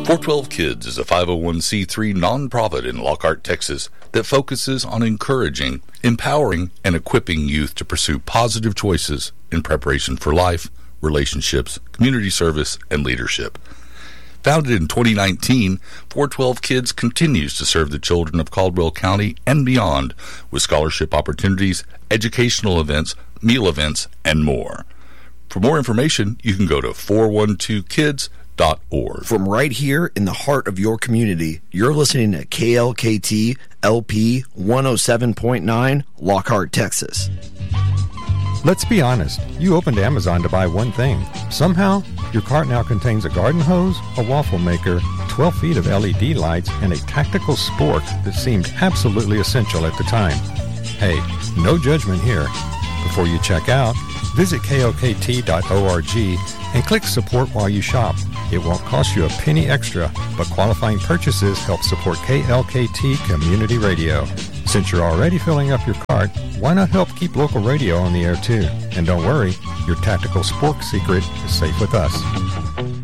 412 Kids is a 501c3 nonprofit in Lockhart, Texas that focuses on encouraging, empowering, and equipping youth to pursue positive choices in preparation for life, relationships, community service, and leadership. Founded in 2019, 412 Kids continues to serve the children of Caldwell County and beyond with scholarship opportunities, educational events, meal events, and more. For more information, you can go to 412kids.org. From right here in the heart of your community, you're listening to KLKT LP 107.9, Lockhart, Texas. Let's be honest, you opened Amazon to buy one thing. Somehow, your cart now contains a garden hose, a waffle maker, 12 feet of LED lights, and a tactical spork that seemed absolutely essential at the time. Hey, no judgment here. Before you check out, visit klkt.org and click support while you shop. It won't cost you a penny extra, but qualifying purchases help support KLKT Community Radio. Since you're already filling up your cart, why not help keep local radio on the air too? And don't worry, your tactical spork secret is safe with us.